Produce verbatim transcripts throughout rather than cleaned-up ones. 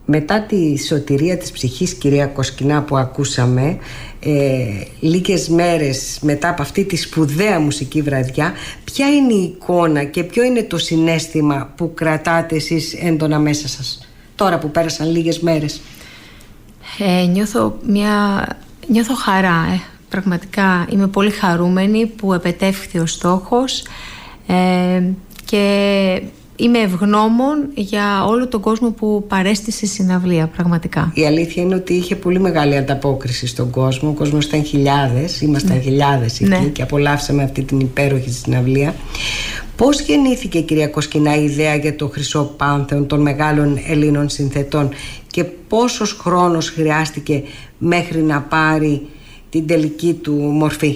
Μετά τη σωτηρία της ψυχής, κυρία Κοσκινά, που ακούσαμε, ε, λίγες μέρες μετά από αυτή τη σπουδαία μουσική βραδιά, ποια είναι η εικόνα και ποιο είναι το συναίσθημα που κρατάτε εσείς έντονα μέσα σας, τώρα που πέρασαν λίγες μέρες? Ε, νιώθω μια... νιώθω χαρά, ε. Πραγματικά είμαι πολύ χαρούμενη που επετεύχθη ο στόχος, ε, και είμαι ευγνώμων για όλο τον κόσμο που παρέστησε συναυλία, πραγματικά. Η αλήθεια είναι ότι είχε πολύ μεγάλη ανταπόκριση στον κόσμο. Ο κόσμος ήταν χιλιάδες, ήμασταν ναι. χιλιάδες εκεί, ναι. και απολαύσαμε αυτή την υπέροχη συναυλία. Πώς γεννήθηκε, κυρία Κοσκινά, η ιδέα για το Χρυσό Πάνθεον των μεγάλων Ελλήνων συνθετών και πόσος χρόνος χρειάστηκε μέχρι να πάρει την τελική του μορφή?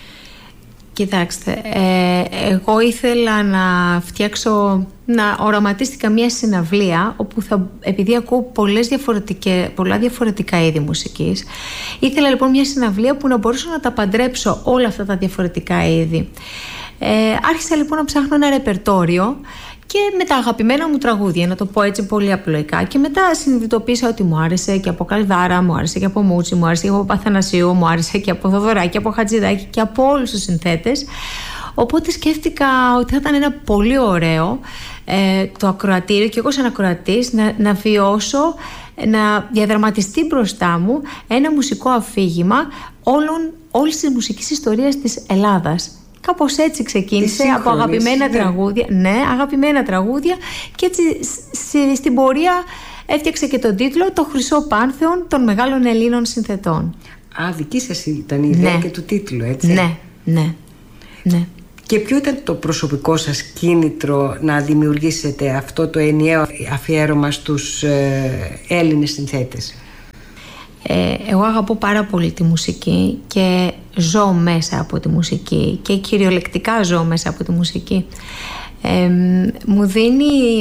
Κοιτάξτε, ε, εγώ ήθελα να φτιάξω, να οραματίστηκα μια συναυλία όπου θα, επειδή ακούω πολλές διαφορετικές, πολλά διαφορετικά είδη μουσικής, ήθελα λοιπόν μια συναυλία που να μπορούσα να τα παντρέψω όλα αυτά τα διαφορετικά είδη. Ε, άρχισα λοιπόν να ψάχνω ένα ρεπερτόριο και με τα αγαπημένα μου τραγούδια, να το πω έτσι πολύ απλοϊκά, και μετά συνειδητοποίησα ότι μου άρεσε και από Καλδάρα, μου άρεσε και από Μούτσι, μου άρεσε και από Παθανασίου, μου άρεσε και από Θοδωράκη, από Χατζηδάκη και από όλους τους συνθέτες. Οπότε σκέφτηκα ότι θα ήταν ένα πολύ ωραίο ε, το ακροατήριο και εγώ σαν ακροατής να, να βιώσω, να διαδραματιστεί μπροστά μου ένα μουσικό αφήγημα όλων, όλης της μουσικής ιστορίας της Ελλάδας. Κάπως έτσι ξεκίνησε, από αγαπημένα ναι. τραγούδια. Ναι, αγαπημένα τραγούδια. Και έτσι στην πορεία έφτιαξε και τον τίτλο «Το Χρυσό Πάνθεον των μεγάλων Ελλήνων συνθετών». Α, δική σας ήταν η ιδέα ναι. και του τίτλου, έτσι? Ναι, ναι, ναι. Και ποιο ήταν το προσωπικό σας κίνητρο να δημιουργήσετε αυτό το ενιαίο αφιέρωμα στους ε, Έλληνες συνθέτες? Ε, εγώ αγαπώ πάρα πολύ τη μουσική και ζω μέσα από τη μουσική και κυριολεκτικά ζω μέσα από τη μουσική. Ε, μου δίνει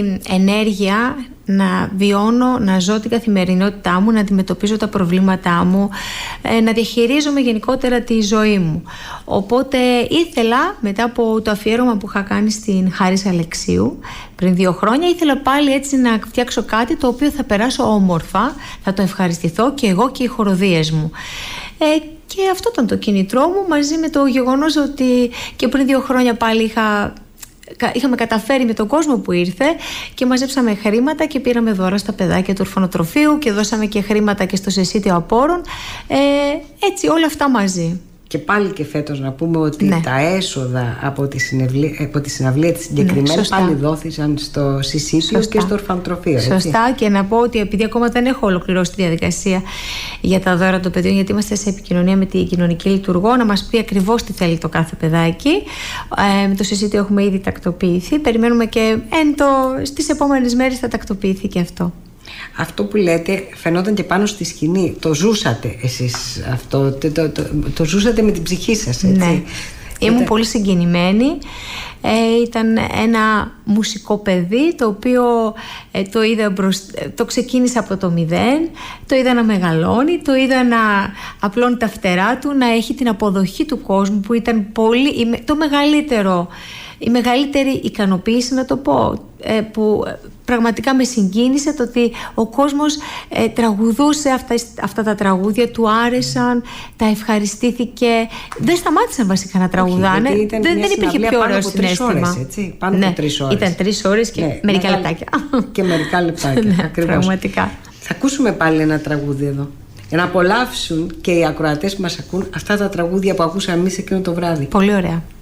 ενέργεια να βιώνω, να ζω την καθημερινότητά μου, να αντιμετωπίζω τα προβλήματά μου, ε, να διαχειρίζομαι γενικότερα τη ζωή μου. Οπότε ήθελα, μετά από το αφιέρωμα που είχα κάνει στην Χάρις Αλεξίου πριν δύο χρόνια, ήθελα πάλι έτσι να φτιάξω κάτι το οποίο θα περάσω όμορφα, θα το ευχαριστηθώ και εγώ και οι χοροδίες μου. Ε, και αυτό ήταν το κίνητρό μου, μαζί με το γεγονός ότι και πριν δύο χρόνια πάλι είχα είχαμε καταφέρει με τον κόσμο που ήρθε και μαζέψαμε χρήματα και πήραμε δώρα στα παιδάκια του ορφανοτροφείου και δώσαμε και χρήματα και στο Σεσίτιο Απόρων, ε, έτσι όλα αυτά μαζί. Και πάλι και φέτος να πούμε ότι ναι. τα έσοδα από τη, από τη συναυλία της συγκεκριμένη ναι, πάλι δόθησαν στο Συσίτιο και στο ορφανοτροφείο. Σωστά, έτσι. Και να πω ότι επειδή ακόμα δεν έχω ολοκληρώσει τη διαδικασία για τα δώρα των παιδιών, γιατί είμαστε σε επικοινωνία με την κοινωνική λειτουργό να μας πει ακριβώς τι θέλει το κάθε παιδάκι. Ε, με το Συσίτιο έχουμε ήδη τακτοποιηθεί. Περιμένουμε και εν το, στις επόμενες μέρες θα τακτοποιηθεί και αυτό. Αυτό που λέτε φαινόταν και πάνω στη σκηνή. Το ζούσατε εσείς αυτό, το, το, το, το ζούσατε με την ψυχή σας, έτσι? Ναι, ήμουν ήταν... πολύ συγκινημένη. Ε, ήταν ένα μουσικό παιδί το οποίο ε, το είδα μπροσ... το ξεκίνησε από το μηδέν, το είδα να μεγαλώνει, το είδα να απλώνει τα φτερά του, να έχει την αποδοχή του κόσμου που ήταν πολύ, το μεγαλύτερο, η μεγαλύτερη ικανοποίηση, να το πω, ε, που πραγματικά με συγκίνησε το ότι ο κόσμος ε, τραγουδούσε αυτά, αυτά τα τραγούδια, του άρεσαν, τα ευχαριστήθηκε, δεν σταμάτησαν βασικά να τραγουδάνε. Όχι, ήταν δεν, δεν υπήρχε πιο ωραίο συναίσθημα. Ώρες, έτσι, πάνω ναι, από τρεις ώρες. Ήταν τρεις ώρες και ναι, μερικά μεγάλη... λεπτάκια. Και μερικά λεπτάκια, ναι, ακριβώς. Πραγματικά. Θα ακούσουμε πάλι ένα τραγούδι εδώ, για να απολαύσουν και οι ακροατές που μας ακούν αυτά τα τραγούδια που ακούσαμε εμείς εκείνο το βράδυ. Πολύ ωραία.